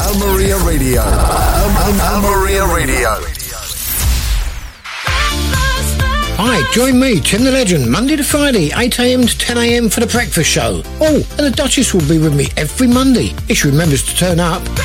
Maria Radio. Al Maria Radio. Hi, join me, Tim the Legend, Monday to Friday, 8am to 10am for the breakfast show. Oh, and the Duchess will be with me every Monday, if she remembers to turn up.